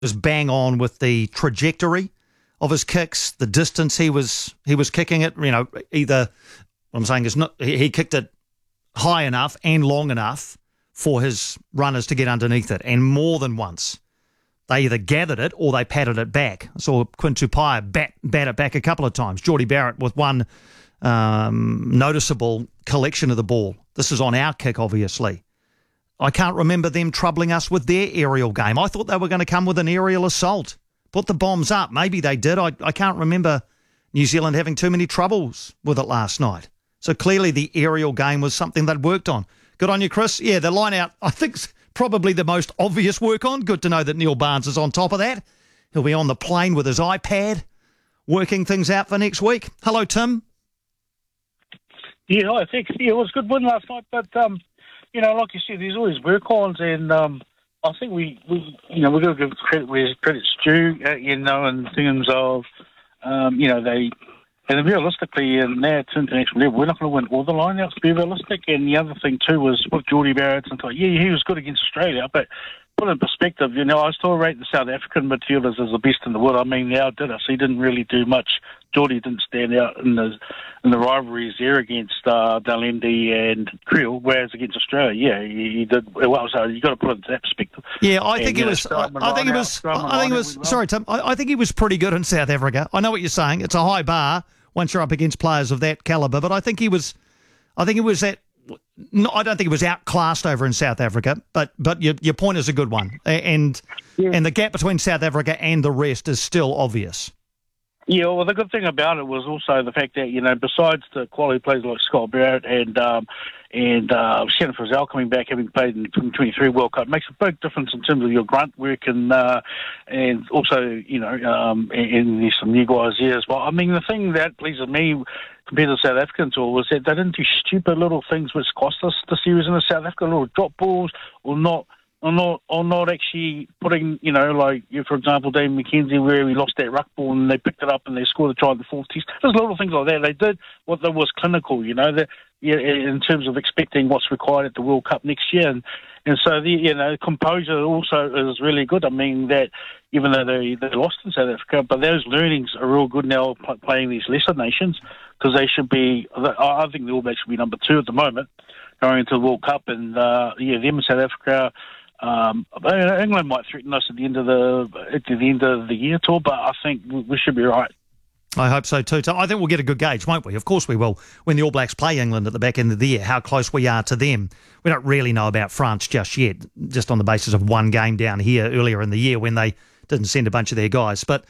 was bang on with the trajectory of his kicks, the distance he was kicking it. Either what I'm saying is not he kicked it high enough and long enough for his runners to get underneath it, and more than once. They either gathered it or they patted it back. I saw Quinn Tupaia bat it back a couple of times. Jordie Barrett with one noticeable collection of the ball. This is on our kick, obviously. I can't remember them troubling us with their aerial game. I thought they were going to come with an aerial assault. Put the bombs up. Maybe they did. I can't remember New Zealand having too many troubles with it last night. So clearly the aerial game was something they'd worked on. Good on you, Chris. Yeah, the line out, I think, probably the most obvious work on. Good to know that Neil Barnes is on top of that. He'll be on the plane with his iPad, working things out for next week. Hello, Tim. Yeah, hi, thanks. Yeah, it was a good win last night, but, like you said, there's always work-ons, and I think we've got to give credit where credit's due, in terms of, and realistically, in that international level, we're not going to win all the line-outs, to be realistic. And the other thing, too, was with Jordie Barrett, and he was good against Australia, but put in perspective, I still rate the South African midfielders as the best in the world. I mean, they outdid us. He didn't really do much. Jordie didn't stand out in the rivalries there against Dalendi and Creel, whereas against Australia, he did well. So you've got to put it into that perspective. Yeah, I think he was. Sorry, Tim. I think he was pretty good in South Africa. I know what you're saying. It's a high bar once you're up against players of that calibre, but I think he was that. No, I don't think it was outclassed over in South Africa, but your point is a good one, and the gap between South Africa and the rest is still obvious. Yeah, well, the good thing about it was also the fact that besides the quality players like Scott Barrett and Shannon Frizzell coming back, having played in the 2023 World Cup, makes a big difference in terms of your grunt work and also and there's some new guys there as well. I mean, the thing that pleases me compared to the South African tour was that they didn't do stupid little things which cost us the series in the South Africa, little drop balls or not actually putting, for example, Dave McKenzie, where we lost that ruck ball and they picked it up and they scored a try in the fourth test. There's little things like that. They did what was clinical, in terms of expecting what's required at the World Cup next year. And so the composure also is really good. I mean, that even though they lost in South Africa, but those learnings are real good now playing these lesser nations, because they should be, I think the All Blacks should be number 2 at the moment going into the World Cup. And them in South Africa, England might threaten us at the end of the year tour, but I think we should be right. I hope so too. I think we'll get a good gauge, won't we? Of course we will. When the All Blacks play England at the back end of the year, how close we are to them. We don't really know about France just yet, just on the basis of one game down here earlier in the year when they didn't send a bunch of their guys. But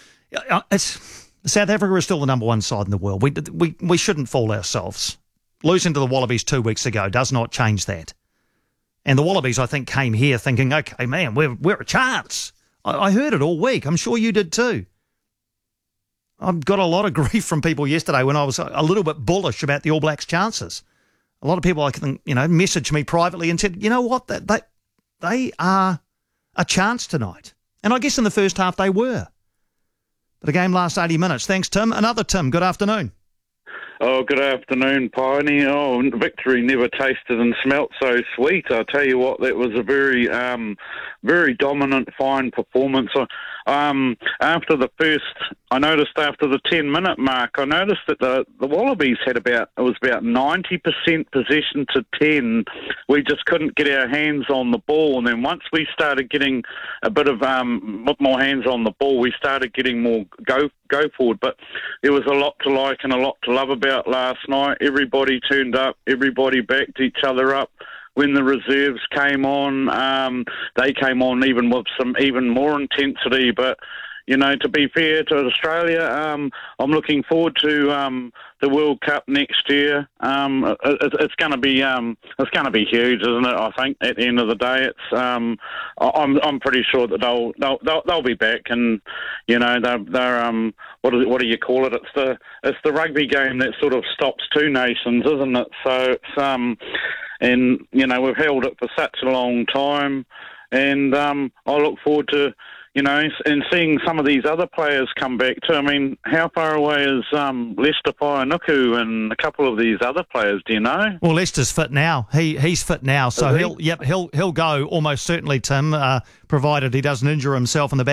South Africa is still the number 1 side in the world. We shouldn't fool ourselves. Losing to the Wallabies 2 weeks ago does not change that. And the Wallabies, I think, came here thinking, okay, man, we're a chance. I heard it all week. I'm sure you did too. I've got a lot of grief from people yesterday when I was a little bit bullish about the All Blacks' chances. A lot of people, I think, messaged me privately and said, you know what, they are a chance tonight. And I guess in the first half they were. But the game lasts 80 minutes. Thanks, Tim. Another Tim, good afternoon. Oh, good afternoon, Pioneer. Oh, victory never tasted and smelt so sweet. I tell you what, that was a very, very dominant, fine performance. After the 10-minute mark, I noticed that the Wallabies had about 90% possession to 10. We just couldn't get our hands on the ball, and then once we started getting a bit more hands on the ball, we started getting more go forward. But there was a lot to like and a lot to love about last night. Everybody turned up, everybody backed each other up. When the reserves came on, they came on even with some even more intensity. But to be fair to Australia, I'm looking forward to the World Cup next year. It's going to be huge, isn't it? I think at the end of the day, it's I'm pretty sure that they'll be back, and they're what do you call it? It's the rugby game that sort of stops two nations, isn't it? So it's and we've held it for such a long time, and I look forward to you know, and seeing some of these other players come back too. I mean, how far away is Lester Painuku and a couple of these other players? Do you know? Well, Lester's fit now. He's fit now, so he'll go almost certainly, Tim, provided he doesn't injure himself in the back